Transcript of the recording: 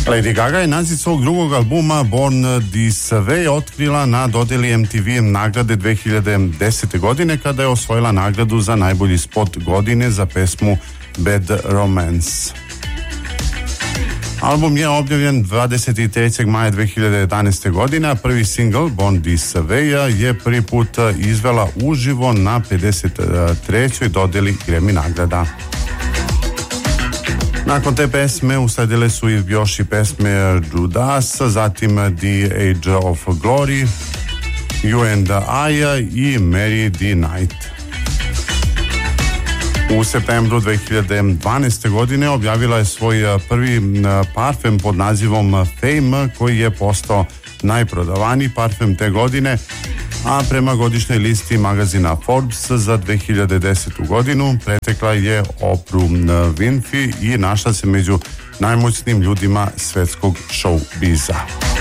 Lady Gaga je naziv svog drugog albuma Born This Way otkrila na dodjeli MTV nagrade 2010. godine kada je osvojila nagradu za najbolji spot godine za pesmu Bad Romance. Album je objavljen 23. maja 2011. godine, a prvi single Born This Way je prvi put izvela uživo na 53. dodjeli Grammy nagrada. Nakon te pesme usledile su još i pesme Judas, zatim The Age of Glory, You and I i Mary the Night. U septembru 2012. godine objavila je svoj prvi parfem pod nazivom Fame, koji je postao najprodavaniji parfem te godine, a prema godišnjoj listi magazina Forbes za 2010. godinu pretekla je Oprah Winfrey i našla se među najmoćnijim ljudima svetskog show biza.